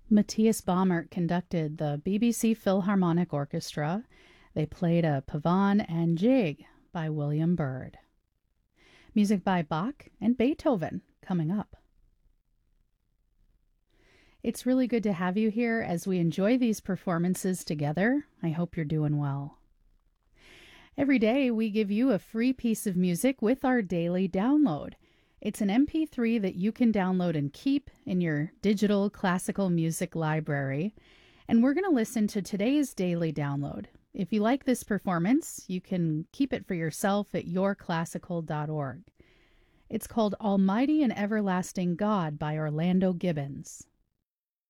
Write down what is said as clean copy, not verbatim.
Matthias Baumert conducted the BBC Philharmonic Orchestra. They played a Pavane and Jig by William Byrd. Music by Bach and Beethoven coming up. It's really good to have you here as we enjoy these performances together. I hope you're doing well. Every day we give you a free piece of music with our daily download. It's an MP3 that you can download and keep in your digital classical music library. And we're going to listen to today's daily download. If you like this performance, you can keep it for yourself at yourclassical.org. It's called Almighty and Everlasting God by Orlando Gibbons.